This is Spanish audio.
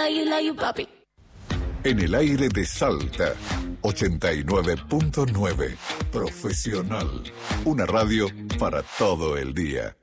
love you, papi. En el aire de Salta, 89.9. Profesional. Una radio para todo el día.